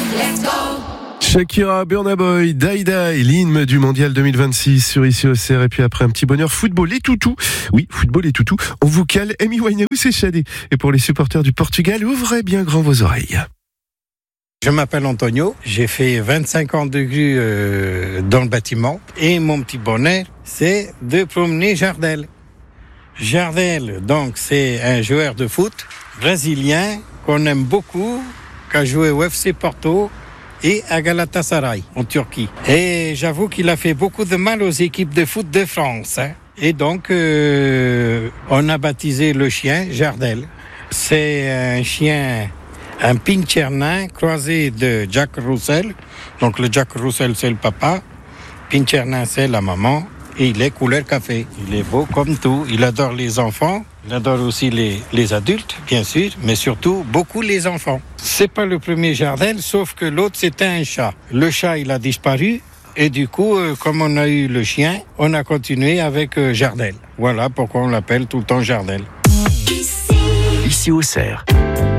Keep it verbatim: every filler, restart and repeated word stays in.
Shakira, Burna Boy, Die Die, l'hymne du mondial deux mille vingt-six sur Ici au C R. Et puis après un petit bonheur, football et toutou. Oui, football et toutou. On vous cale Amy Winehouse et Shadé. Et pour les supporters du Portugal, ouvrez bien grand vos oreilles. Je m'appelle Antonio, j'ai fait vingt-cinq ans de grue euh, dans le bâtiment et mon petit bonheur, c'est de promener Jardel. Jardel, donc, c'est un joueur de foot brésilien qu'on aime beaucoup, qui a joué au F C Porto et à Galatasaray, en Turquie. Et j'avoue qu'il a fait beaucoup de mal aux équipes de foot de France. Hein. Et donc, euh, on a baptisé le chien Jardel. C'est un chien... un pincher nain croisé de Jack Russell. Donc le Jack Russell, c'est le papa. Pincher nain, c'est la maman. Et il est couleur café. Il est beau comme tout. Il adore les enfants. Il adore aussi les, les adultes, bien sûr. Mais surtout, beaucoup les enfants. C'est pas le premier Jardel, sauf que l'autre, c'était un chat. Le chat, il a disparu. Et du coup, euh, comme on a eu le chien, on a continué avec euh, Jardel. Voilà pourquoi on l'appelle tout le temps Jardel. Ici au C E R.